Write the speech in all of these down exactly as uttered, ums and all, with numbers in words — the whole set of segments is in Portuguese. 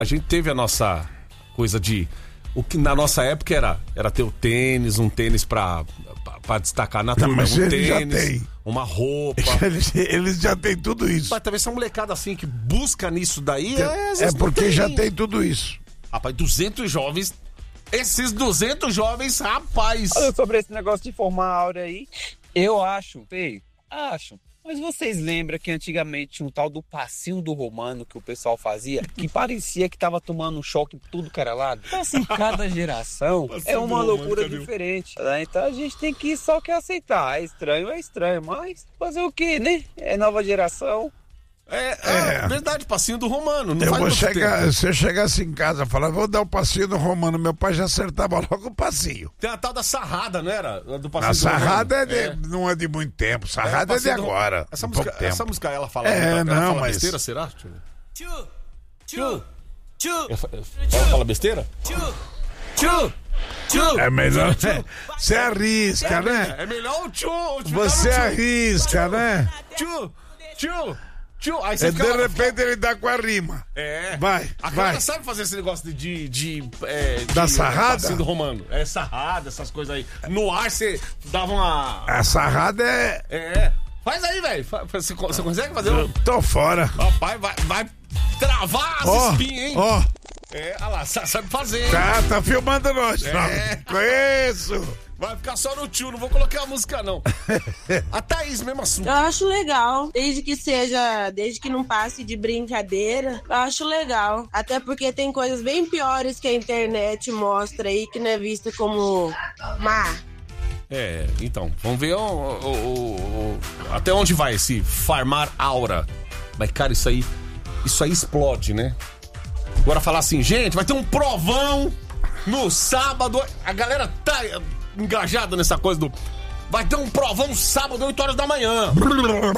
a gente teve a nossa coisa de... O que na nossa época era, era ter o tênis, um tênis pra, pra, pra destacar na turma, mas um eles já tênis, têm. uma roupa. Eles, eles já têm tudo isso. Mas talvez essa molecada assim que busca nisso daí... É, É, às é vezes não porque tem. já tem tudo isso. Rapaz, duzentos jovens... Esses duzentos jovens, rapaz... Olha, sobre esse negócio de formar a aura aí, eu acho, feio, acho. Mas vocês lembram que antigamente tinha um tal do passinho do Romano que o pessoal fazia, que parecia que tava tomando um choque em tudo que era lado? Então, assim, cada geração é uma loucura diferente, né? Então a gente tem que só que aceitar. É estranho, é estranho, mas fazer o quê, né? É nova geração. É, é, é verdade, passinho do Romano. Não eu faz vou muito chegar, tempo. se eu chegasse em casa e falar, vou dar o um passinho no Romano, meu pai já acertava logo o passinho. Tem a tal da sarrada, não era? Do passinho A do sarrada é Romano. de, É. não é de muito tempo, sarrada é, passinho de do- agora. Essa um música, pouco tempo. essa música ela fala, É, ela não, fala mas- besteira, será? Tchu, tchu, tchu, Ela fa- ela fala besteira? tchu, tchu, tchu. É melhor, né? Você arrisca, né? É melhor o tchu. o tchu Você tá no tchu. arrisca, né? Tchu, tchu, tchu. Aí você E fica... de repente ele dá com a rima. É. Vai, A vai. cara sabe fazer esse negócio de... de, de, é, Da de sarrada? passinho do Romano. É sarrada, essas coisas aí. No ar você dava uma... A sarrada é... É. Faz aí, velho. Fa- Você, você consegue fazer um... Tô fora. Rapaz, vai, vai travar as Ó, espinhas, hein? ó. É, olha lá, sa- sabe fazer, hein? Tá, tá filmando nós. É. Conheço. Vai ficar só no tio, não vou colocar a música, não. A Thaís, mesmo assunto. Eu acho legal, desde que seja, desde que não passe de brincadeira, eu acho legal. Até porque tem coisas bem piores que a internet mostra aí, que não é vista como má. É, então, vamos ver o, o- o- o- até onde vai esse farmar aura. Mas, cara, isso aí, isso aí explode, né? Agora falar assim, gente, vai ter um provão no sábado. A galera tá engajada nessa coisa do... Vai ter um provão sábado, oito horas da manhã. Não,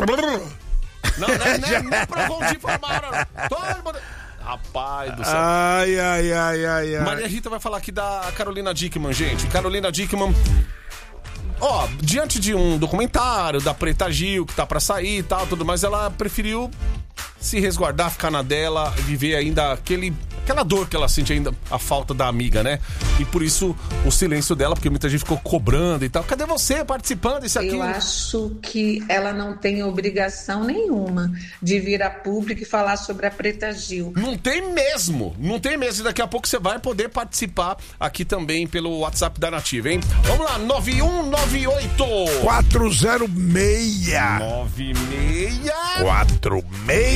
não é, não é, não é provão de farmar aura. Todo mundo... Rapaz do céu. Ai, ai, ai, ai, ai. Maria Rita vai falar aqui da Carolina Dickman, gente. Carolina Dickman, ó, diante de um documentário da Preta Gil, que tá pra sair e tal, tudo mais, ela preferiu se resguardar, ficar na dela, viver ainda aquele, aquela dor que ela sente ainda, a falta da amiga, né? E por isso o silêncio dela, porque muita gente ficou cobrando e tal. Cadê você participando disso aqui? Eu acho que ela não tem obrigação nenhuma de vir a público e falar sobre a Preta Gil. Não tem mesmo, não tem mesmo. E daqui a pouco você vai poder participar aqui também pelo WhatsApp da Nativa, hein? Vamos lá, nove um nove oito quatro zero seis nove seis quatro seis